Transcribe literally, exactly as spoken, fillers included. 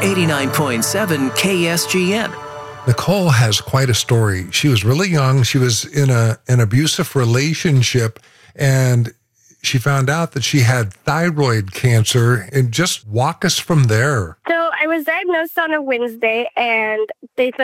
eighty-nine point seven K S G N. Nicole has quite a story. She was really young. She was in a an abusive relationship, and she found out that she had thyroid cancer. And just walk us from there. So I was diagnosed on a Wednesday, and they